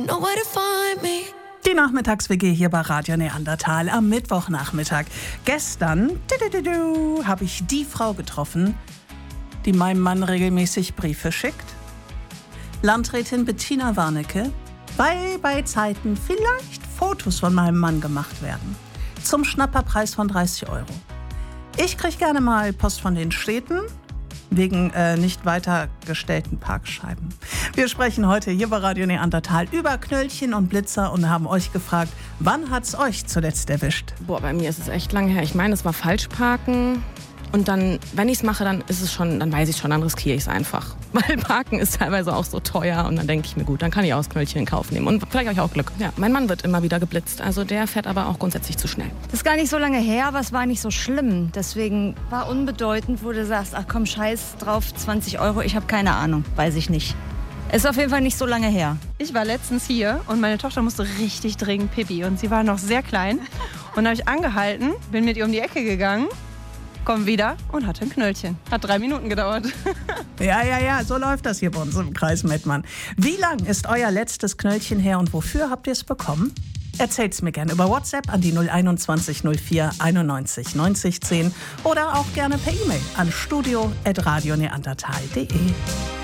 Nowhere to find me. Die Nachmittags-WG hier bei Radio Neandertal am Mittwochnachmittag. Gestern habe ich die Frau getroffen, die meinem Mann regelmäßig Briefe schickt. Landrätin Bettina Warnecke, weil bei Zeiten vielleicht Fotos von meinem Mann gemacht werden. Zum Schnapperpreis von 30 €. Ich kriege gerne mal Post von den Städten, wegen nicht weitergestellten Parkscheiben. Wir sprechen heute hier bei Radio Neandertal über Knöllchen und Blitzer und haben euch gefragt, wann hat's euch zuletzt erwischt? Boah, bei mir ist es echt lange her. Ich meine, es war Falschparken. Und dann, wenn ich es mache, dann weiß ich schon, dann riskiere ich es einfach. Weil Parken ist teilweise auch so teuer und dann denke ich mir, gut, dann kann ich auch das Knöllchen in Kauf nehmen. Und vielleicht habe ich auch Glück. Ja, mein Mann wird immer wieder geblitzt, also der fährt aber auch grundsätzlich zu schnell. Das ist gar nicht so lange her, aber es war nicht so schlimm. Deswegen war unbedeutend, wo du sagst, ach komm, scheiß drauf, 20 €, ich habe keine Ahnung, weiß ich nicht. Ist auf jeden Fall nicht so lange her. Ich war letztens hier und meine Tochter musste richtig dringend Pipi und sie war noch sehr klein. Und da habe ich angehalten, bin mit ihr um die Ecke gegangen, komm wieder und hatte ein Knöllchen. Hat 3 Minuten gedauert. Ja, so läuft das hier bei uns im Kreis Mettmann. Wie lang ist euer letztes Knöllchen her und wofür habt ihr es bekommen? Erzählt's mir gerne über WhatsApp an die 021 04 91 90 10 oder auch gerne per E-Mail an studio@radioneandertal.de.